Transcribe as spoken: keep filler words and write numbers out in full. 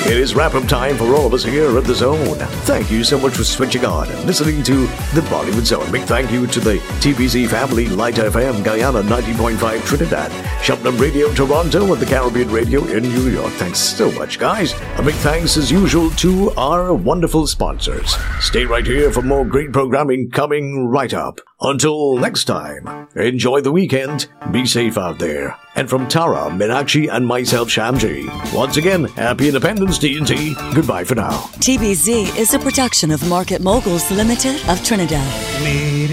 It is wrap-up time for all of us here at The Zone. Thank you so much for switching on and listening to the Bollywood Zone. Big thank you to the T P Z family, Light F M, Guyana ninety point five Trinidad, Shubnam Radio Toronto, and the Caribbean Radio in New York. Thanks so much, guys. A big thanks, as usual, to our wonderful sponsors. Stay right here for more great programming coming right up. Until next time, enjoy the weekend, be safe out there. And from Tara, Meenakshi, and myself, Shamji, once again, happy Independence T N T. Goodbye for now. T B Z is a production of Market Moguls Limited of Trinidad.